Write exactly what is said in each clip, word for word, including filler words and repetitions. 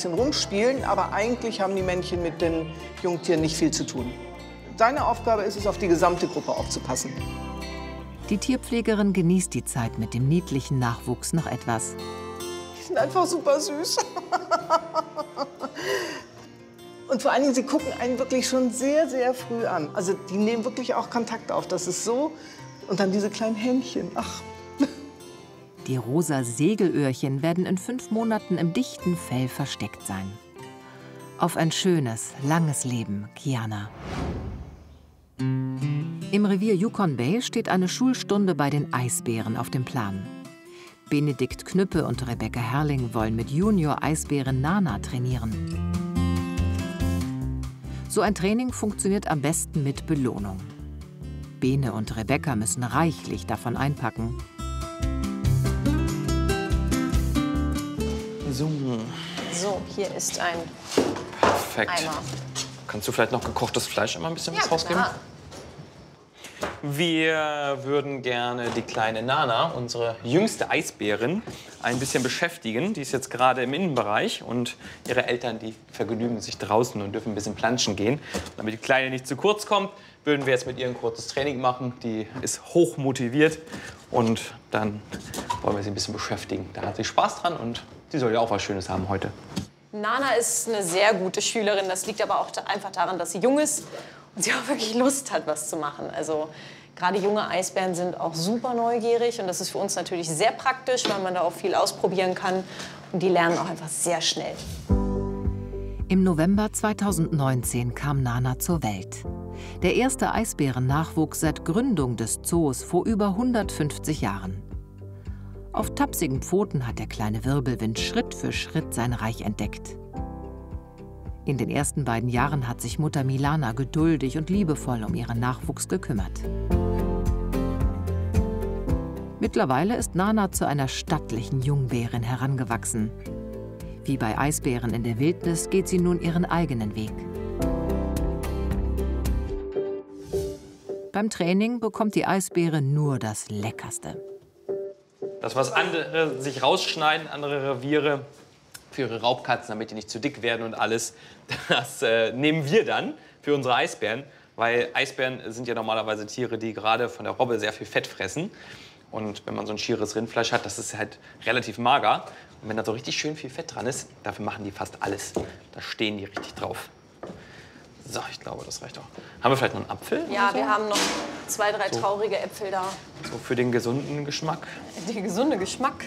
bisschen rumspielen, aber eigentlich haben die Männchen mit den Jungtieren nicht viel zu tun. Seine Aufgabe ist es, auf die gesamte Gruppe aufzupassen. Die Tierpflegerin genießt die Zeit mit dem niedlichen Nachwuchs noch etwas. Die sind einfach super süß. Und vor allen Dingen, sie gucken einen wirklich schon sehr, sehr früh an. Also die nehmen wirklich auch Kontakt auf. Das ist so. Und dann diese kleinen Händchen. Ach. Die rosa Segelöhrchen werden in fünf Monaten im dichten Fell versteckt sein. Auf ein schönes, langes Leben, Kiana. Im Revier Yukon Bay steht eine Schulstunde bei den Eisbären auf dem Plan. Benedikt Knüppe und Rebecca Herrling wollen mit Junior-Eisbären Nana trainieren. So ein Training funktioniert am besten mit Belohnung. Bene und Rebecca müssen reichlich davon einpacken. So. So, hier ist ein Perfekt. Eimer. Kannst du vielleicht noch gekochtes Fleisch immer ein bisschen Ja, was rausgeben? klar. Wir würden gerne die kleine Nana, unsere jüngste Eisbärin, ein bisschen beschäftigen. Die ist jetzt gerade im Innenbereich und ihre Eltern, die vergnügen sich draußen und dürfen ein bisschen planschen gehen. Damit die Kleine nicht zu kurz kommt, würden wir jetzt mit ihr ein kurzes Training machen. Die ist hoch motiviert und dann wollen wir sie ein bisschen beschäftigen. Da hat sie Spaß dran und sie soll ja auch was Schönes haben heute. Nana ist eine sehr gute Schülerin. Das liegt aber auch da einfach daran, dass sie jung ist und sie auch wirklich Lust hat, was zu machen. Also gerade junge Eisbären sind auch super neugierig und das ist für uns natürlich sehr praktisch, weil man da auch viel ausprobieren kann und die lernen auch einfach sehr schnell. Im November zweitausendneunzehn kam Nana zur Welt. Der erste Eisbärennachwuchs seit Gründung des Zoos vor über hundertfünfzig Jahren. Auf tapsigen Pfoten hat der kleine Wirbelwind Schritt für Schritt sein Reich entdeckt. In den ersten beiden Jahren hat sich Mutter Milana geduldig und liebevoll um ihren Nachwuchs gekümmert. Mittlerweile ist Nana zu einer stattlichen Jungbärin herangewachsen. Wie bei Eisbären in der Wildnis geht sie nun ihren eigenen Weg. Beim Training bekommt die Eisbäre nur das Leckerste. Das, was andere sich rausschneiden, andere Reviere für ihre Raubkatzen, damit die nicht zu dick werden und alles, das äh, nehmen wir dann für unsere Eisbären. Weil Eisbären sind ja normalerweise Tiere, die gerade von der Robbe sehr viel Fett fressen. Und wenn man so ein schieres Rindfleisch hat, das ist halt relativ mager. Und wenn da so richtig schön viel Fett dran ist, dafür machen die fast alles. Da stehen die richtig drauf. So, ich glaube, das reicht auch. Haben wir vielleicht noch einen Apfel? Ja, so? wir haben noch zwei, drei So. traurige Äpfel da. So für den gesunden Geschmack. Der gesunde Geschmack.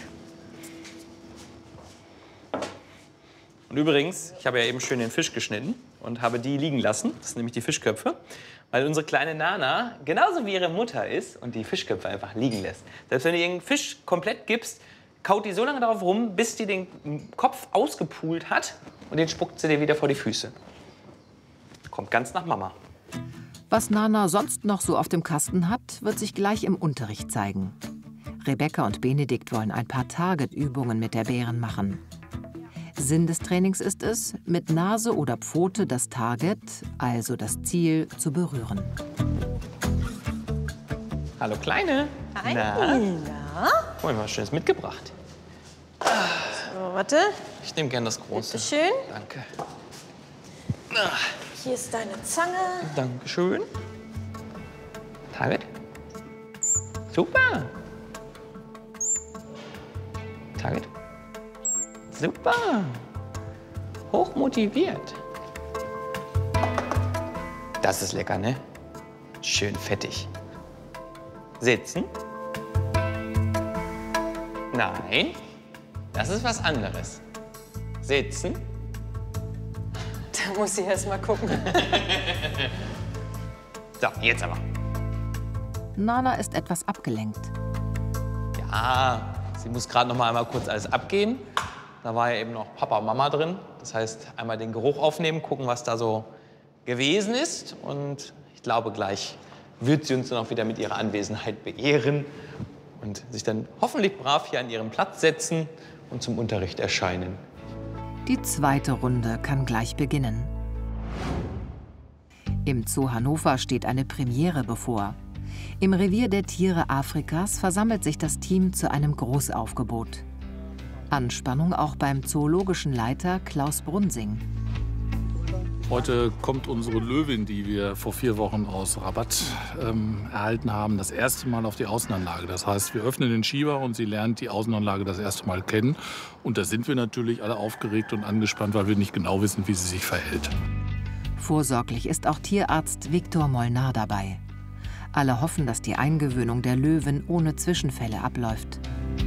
Und übrigens, ich habe ja eben schön den Fisch geschnitten und habe die liegen lassen. Das sind nämlich die Fischköpfe. Weil unsere kleine Nana genauso wie ihre Mutter ist und die Fischköpfe einfach liegen lässt. Selbst wenn du ihr einen Fisch komplett gibst, kaut die so lange darauf rum, bis die den Kopf ausgepult hat und den spuckt sie dir wieder vor die Füße. Kommt ganz nach Mama. Was Nana sonst noch so auf dem Kasten hat, wird sich gleich im Unterricht zeigen. Rebecca und Benedikt wollen ein paar Target-Übungen mit der Bären machen. Sinn des Trainings ist es, mit Nase oder Pfote das Target, also das Ziel, zu berühren. Hallo Kleine. Hi. Na? Na? Hab ich mal was Schönes mitgebracht. So, warte. Ich nehme gern das Große. Bitte schön. Danke. Hier ist deine Zange. Dankeschön. Target. Super. Target. Super. Hochmotiviert. Das ist lecker, ne? Schön fettig. Sitzen. Nein. Das ist was anderes. Sitzen. Da muss ich erst mal gucken. So, jetzt aber. Nana ist etwas abgelenkt. Ja, sie muss gerade noch mal einmal kurz alles abgehen. Da war ja eben noch Papa und Mama drin. Das heißt, einmal den Geruch aufnehmen, gucken, was da so gewesen ist. Und ich glaube, gleich wird sie uns dann auch wieder mit ihrer Anwesenheit beehren und sich dann hoffentlich brav hier an ihren Platz setzen und zum Unterricht erscheinen. Die zweite Runde kann gleich beginnen. Im Zoo Hannover steht eine Premiere bevor. Im Revier der Tiere Afrikas versammelt sich das Team zu einem Großaufgebot. Anspannung auch beim zoologischen Leiter Klaus Brunsing. Heute kommt unsere Löwin, die wir vor vier Wochen aus Rabat ähm, erhalten haben, das erste Mal auf die Außenanlage. Das heißt, wir öffnen den Schieber und sie lernt die Außenanlage das erste Mal kennen. Und da sind wir natürlich alle aufgeregt und angespannt, weil wir nicht genau wissen, wie sie sich verhält. Vorsorglich ist auch Tierarzt Viktor Molnar dabei. Alle hoffen, dass die Eingewöhnung der Löwin ohne Zwischenfälle abläuft.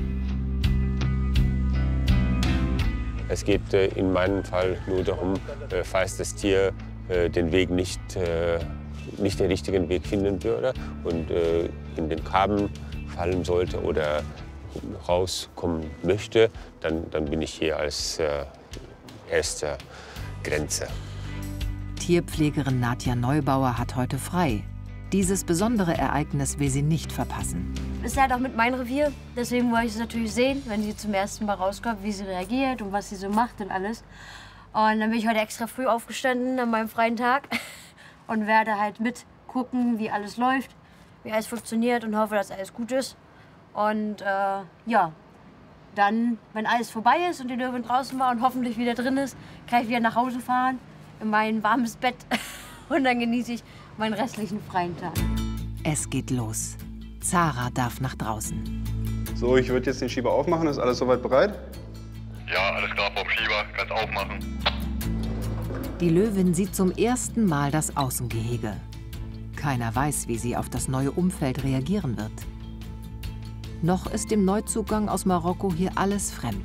Es geht äh, in meinem Fall nur darum, äh, falls das Tier äh, den Weg nicht, äh, nicht den richtigen Weg finden würde und äh, in den Graben fallen sollte oder rauskommen möchte, dann, dann bin ich hier als äh, erste Grenze. Tierpflegerin Nadja Neubauer hat heute frei. Dieses besondere Ereignis will sie nicht verpassen. Ist halt auch mit meinem Revier, deswegen wollte ich es natürlich sehen, wenn sie zum ersten Mal rauskommt, wie sie reagiert und was sie so macht und alles. Und dann bin ich heute extra früh aufgestanden an meinem freien Tag und werde halt mitgucken, wie alles läuft, wie alles funktioniert und hoffe, dass alles gut ist. Und äh, ja, dann, wenn alles vorbei ist und die Löwin draußen war und hoffentlich wieder drin ist, kann ich wieder nach Hause fahren, in mein warmes Bett und dann genieße ich meinen restlichen freien Tag. Es geht los. Zara darf nach draußen. So, ich würde jetzt den Schieber aufmachen. Ist alles soweit bereit? Ja, alles klar vom Schieber. Kannst aufmachen. Die Löwin sieht zum ersten Mal das Außengehege. Keiner weiß, wie sie auf das neue Umfeld reagieren wird. Noch ist dem Neuzugang aus Marokko hier alles fremd.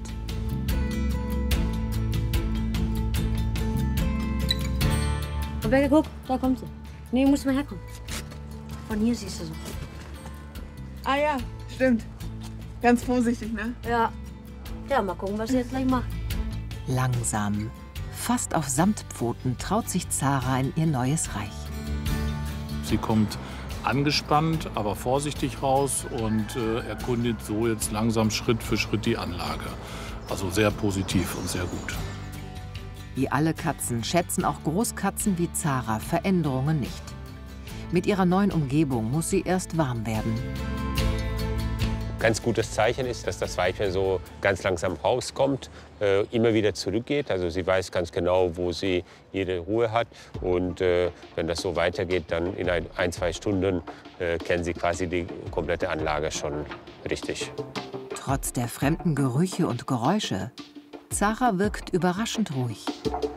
Rebecca, guck, da kommt sie. Nee, muss mal herkommen. Von hier siehst du so. Ah ja, stimmt. Ganz vorsichtig, ne? Ja. Ja, mal gucken, was sie jetzt gleich macht. Langsam, fast auf Samtpfoten, traut sich Zara in ihr neues Reich. Sie kommt angespannt, aber vorsichtig raus und äh, erkundet so jetzt langsam Schritt für Schritt die Anlage. Also sehr positiv und sehr gut. Wie alle Katzen schätzen auch Großkatzen wie Zara Veränderungen nicht. Mit ihrer neuen Umgebung muss sie erst warm werden. Ganz gutes Zeichen ist, dass das Weibchen so ganz langsam rauskommt, äh, immer wieder zurückgeht. Also sie weiß ganz genau, wo sie ihre Ruhe hat. Und äh, wenn das so weitergeht, dann in ein, ein zwei Stunden äh, kennen sie quasi die komplette Anlage schon richtig. Trotz der fremden Gerüche und Geräusche, Zara wirkt überraschend ruhig.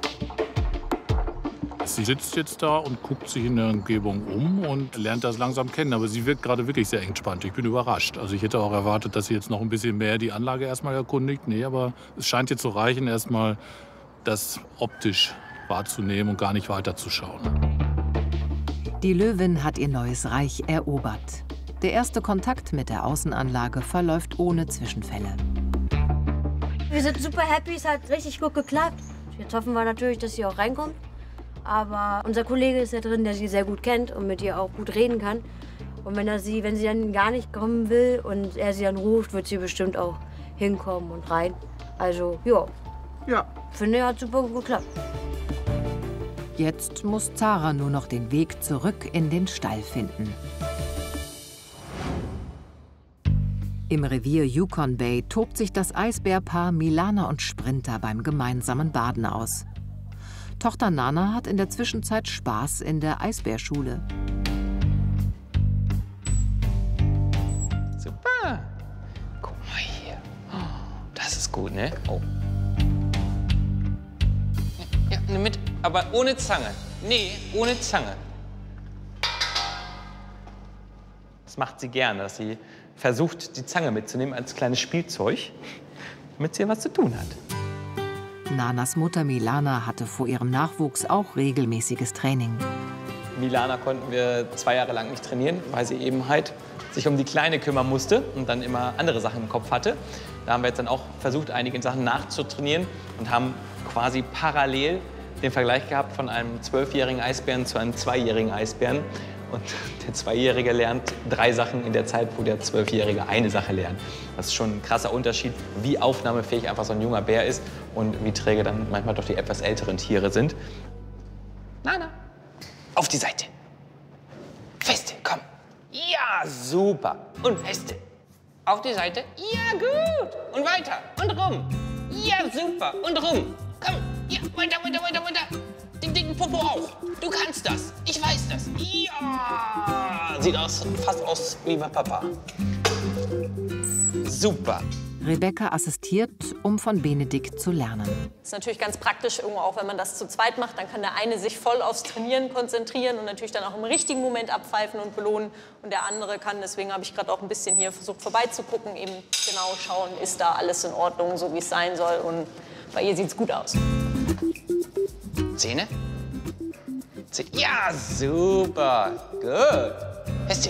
Sie sitzt jetzt da und guckt sich in der Umgebung um und lernt das langsam kennen. Aber sie wirkt gerade wirklich sehr entspannt. Ich bin überrascht. Also ich hätte auch erwartet, dass sie jetzt noch ein bisschen mehr die Anlage erstmal erkundigt. Nee, aber es scheint ihr zu reichen, erstmal das optisch wahrzunehmen und gar nicht weiterzuschauen. Die Löwin hat ihr neues Reich erobert. Der erste Kontakt mit der Außenanlage verläuft ohne Zwischenfälle. Wir sind super happy, es hat richtig gut geklappt. Jetzt hoffen wir natürlich, dass sie auch reinkommt. Aber unser Kollege ist ja drin, der sie sehr gut kennt und mit ihr auch gut reden kann. Und wenn, er sie, wenn sie dann gar nicht kommen will und er sie dann ruft, wird sie bestimmt auch hinkommen und rein. Also, ja. Ja. Finde, hat super gut geklappt. Jetzt muss Zara nur noch den Weg zurück in den Stall finden. Im Revier Yukon Bay tobt sich das Eisbärpaar Milana und Sprinter beim gemeinsamen Baden aus. Tochter Nana hat in der Zwischenzeit Spaß in der Eisbärschule. Super. Guck mal hier. Oh, das ist gut, ne? Oh. Ja, nimm mit, aber ohne Zange. Nee, ohne Zange. Das macht sie gerne, dass sie versucht, die Zange mitzunehmen als kleines Spielzeug, damit sie was zu tun hat. Nanas Mutter Milana hatte vor ihrem Nachwuchs auch regelmäßiges Training. Milana konnten wir zwei Jahre lang nicht trainieren, weil sie eben halt sich um die Kleine kümmern musste und dann immer andere Sachen im Kopf hatte. Da haben wir jetzt dann auch versucht, einige Sachen nachzutrainieren und haben quasi parallel den Vergleich gehabt von einem zwölfjährigen Eisbären zu einem zweijährigen Eisbären. Und der Zweijährige lernt drei Sachen in der Zeit, wo der Zwölfjährige eine Sache lernt. Das ist schon ein krasser Unterschied, wie aufnahmefähig einfach so ein junger Bär ist und wie träge dann manchmal doch die etwas älteren Tiere sind. Nana, auf die Seite. Feste, komm. Ja, super. Und feste. Auf die Seite. Ja, gut. Und weiter. Und rum. Ja, super. Und rum. Komm. Ja, weiter, weiter, weiter, weiter. Den dicken Popo auch. Du kannst das. Ich weiß das. Ja. Sieht aus, fast aus wie mein Papa. Super. Rebecca assistiert, um von Benedikt zu lernen. Das ist natürlich ganz praktisch, irgendwo auch wenn man das zu zweit macht, dann kann der eine sich voll aufs Trainieren konzentrieren und natürlich dann auch im richtigen Moment abpfeifen und belohnen. Und der andere kann, deswegen habe ich gerade auch ein bisschen hier versucht vorbeizugucken, eben genau schauen, ist da alles in Ordnung, so wie es sein soll. Und bei ihr sieht es gut aus. Zähne? Zähne. Ja, super. Gut. Festchen.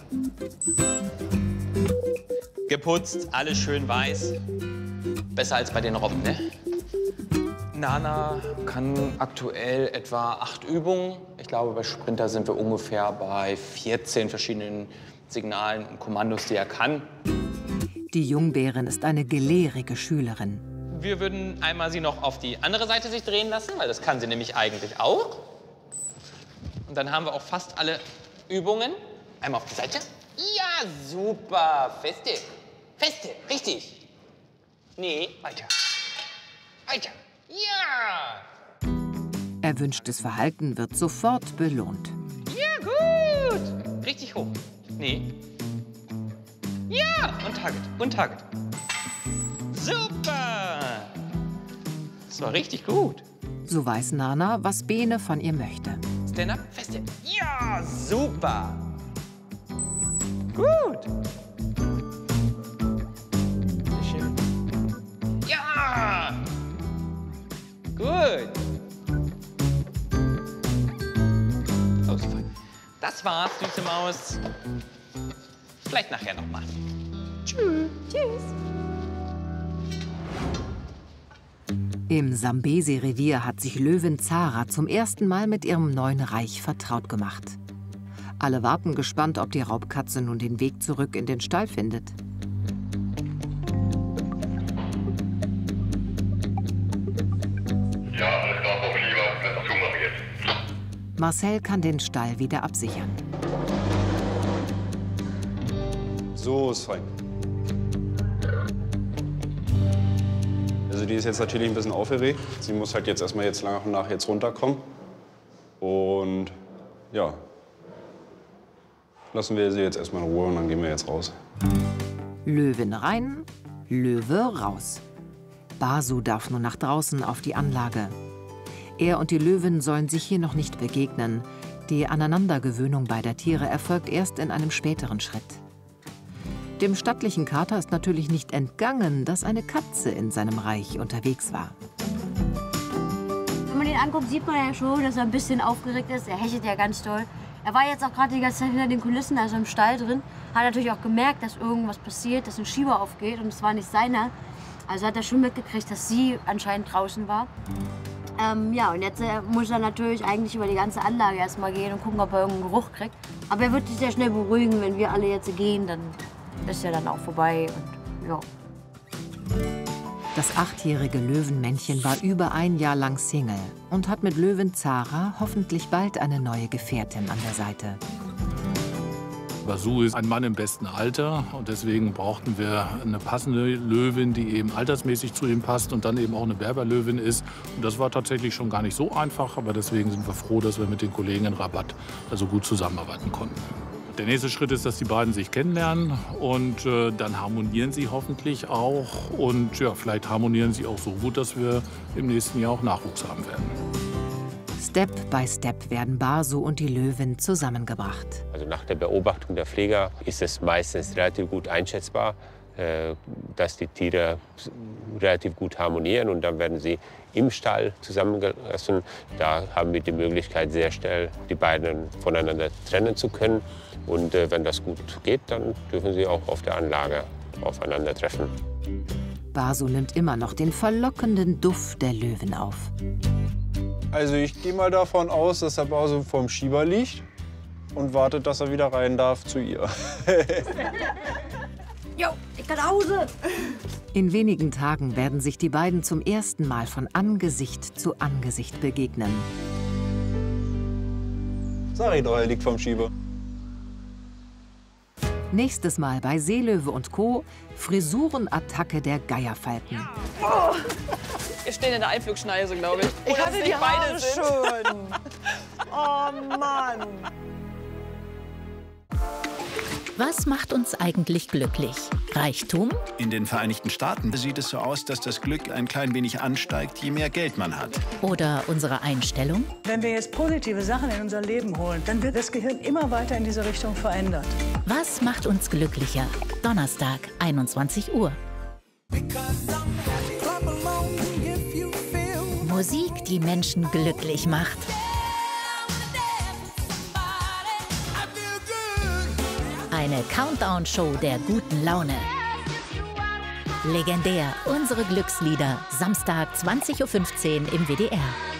Geputzt, alles schön weiß. Besser als bei den Robben, ne? Nana kann aktuell etwa acht Übungen. Ich glaube, bei Sprinter sind wir ungefähr bei vierzehn verschiedenen Signalen und Kommandos, die er kann. Die Jungbärin ist eine gelehrige Schülerin. Wir würden einmal sie noch auf die andere Seite sich drehen lassen, weil das kann sie nämlich eigentlich auch. Und dann haben wir auch fast alle Übungen. Einmal auf die Seite. Ja, super. Feste. Feste. Richtig. Nee, weiter. Weiter. Ja. Erwünschtes Verhalten wird sofort belohnt. Ja, gut. Richtig hoch. Nee. Ja. Und Target. Und Target. Super. Das war richtig gut. So weiß Nana, was Bene von ihr möchte. Stand up. Feste. Ja, super. Gut. Schön. Ja. Gut. Oh, super. Das war's, süße Maus. Vielleicht nachher noch mal. Tschüss. Tschüss. Im Sambesi-Revier hat sich Löwin Zara zum ersten Mal mit ihrem neuen Reich vertraut gemacht. Alle warten gespannt, ob die Raubkatze nun den Weg zurück in den Stall findet. Ja, alles klar, Frau Schieber. Kannst du zumachen jetzt. Marcel kann den Stall wieder absichern. So ist fein. Also die ist jetzt natürlich ein bisschen aufgeregt. Sie muss halt jetzt erstmal jetzt nach und nach jetzt runterkommen. Und ja, lassen wir sie jetzt erstmal in Ruhe und dann gehen wir jetzt raus. Löwin rein, Löwe raus. Basu darf nur nach draußen auf die Anlage. Er und die Löwin sollen sich hier noch nicht begegnen. Die Aneinandergewöhnung beider Tiere erfolgt erst in einem späteren Schritt. Dem stattlichen Kater ist natürlich nicht entgangen, dass eine Katze in seinem Reich unterwegs war. Wenn man ihn anguckt, sieht man ja schon, dass er ein bisschen aufgeregt ist. Er hechelt ja ganz doll. Er war jetzt auch gerade die ganze Zeit hinter den Kulissen, also im Stall drin. Hat natürlich auch gemerkt, dass irgendwas passiert, dass ein Schieber aufgeht und es war nicht seiner. Also hat er schon mitgekriegt, dass sie anscheinend draußen war. Ähm, ja, und jetzt äh, muss er natürlich eigentlich über die ganze Anlage erstmal gehen und gucken, ob er irgendeinen Geruch kriegt. Aber er wird sich sehr schnell beruhigen, wenn wir alle jetzt gehen, dann ist er dann auch vorbei und ja. Das achtjährige Löwenmännchen war über ein Jahr lang Single und hat mit Löwin Zara hoffentlich bald eine neue Gefährtin an der Seite. Basu ist ein Mann im besten Alter und deswegen brauchten wir eine passende Löwin, die eben altersmäßig zu ihm passt und dann eben auch eine Berberlöwin ist. Und das war tatsächlich schon gar nicht so einfach, aber deswegen sind wir froh, dass wir mit den Kollegen in Rabat also gut zusammenarbeiten konnten. Der nächste Schritt ist, dass die beiden sich kennenlernen und äh, dann harmonieren sie hoffentlich auch. Und ja, vielleicht harmonieren sie auch so gut, dass wir im nächsten Jahr auch Nachwuchs haben werden. Step by Step werden Basu und die Löwin zusammengebracht. Also nach der Beobachtung der Pfleger ist es meistens relativ gut einschätzbar, äh, dass die Tiere relativ gut harmonieren. Und dann werden sie im Stall zusammengelassen. Da haben wir die Möglichkeit, sehr schnell die beiden voneinander trennen zu können. Und äh, wenn das gut geht, dann dürfen sie auch auf der Anlage aufeinandertreffen. Basu nimmt immer noch den verlockenden Duft der Löwen auf. Also ich gehe mal davon aus, dass der Basu vorm Schieber liegt und wartet, dass er wieder rein darf zu ihr. Jo, ich kann nach Hause. In wenigen Tagen werden sich die beiden zum ersten Mal von Angesicht zu Angesicht begegnen. Sag ich doch, er liegt vorm Schieber. Nächstes Mal bei Seelöwe und Co. Frisurenattacke der Geierfalken. Oh. Wir stehen in der Einflugschneise, glaube ich. Ich Oder hatte es die nicht beide Haare sind. schön. Oh Mann. Was macht uns eigentlich glücklich? Reichtum? In den Vereinigten Staaten sieht es so aus, dass das Glück ein klein wenig ansteigt, je mehr Geld man hat. Oder unsere Einstellung? Wenn wir jetzt positive Sachen in unser Leben holen, dann wird das Gehirn immer weiter in diese Richtung verändert. Was macht uns glücklicher? Donnerstag, einundzwanzig Uhr. Musik, die Menschen glücklich macht. Eine Countdown-Show der guten Laune. Legendär, unsere Glückslieder. Samstag, zwanzig Uhr fünfzehn im W D R.